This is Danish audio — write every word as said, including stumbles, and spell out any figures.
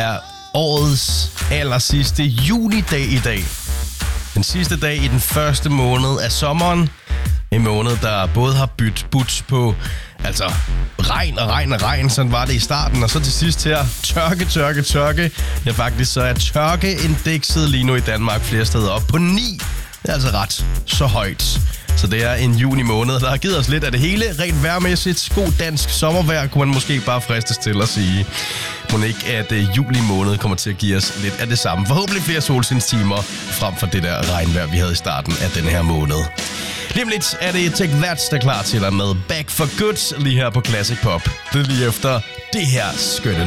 er årets aller sidste junidag i dag. Den sidste dag i den første måned af sommeren. En måned, der både har byttet budt på altså regn og regn og regn. Sådan var det i starten. Og så til sidst her, tørke, tørke, tørke. Ja, faktisk så er tørkeindekset lige nu i Danmark flere steder op på ni. Det er altså ret så højt. Så det er en juni måned, der har givet os lidt af det hele. Rent vejrmæssigt, god dansk sommervejr, kunne man måske bare fristes til at sige. Må ikke, at uh, juli måned kommer til at give os lidt af det samme. Forhåbentlig flere solskinstimer frem for det der regnvejr, vi havde i starten af denne her måned. Lige om lidt er det Take That, der er klar til dig med Back for Good lige her på Classic Pop. Det er lige efter det her skønne